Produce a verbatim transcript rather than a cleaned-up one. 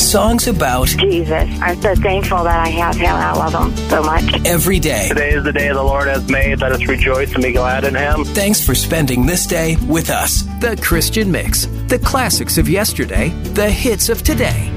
songs about Jesus. I'm so thankful that I have him. I love him so much. Every day. Today is the day the Lord has made. Let us rejoice and be glad in him. Thanks for spending this day with us. The Christian Mix. The classics of yesterday, the hits of today.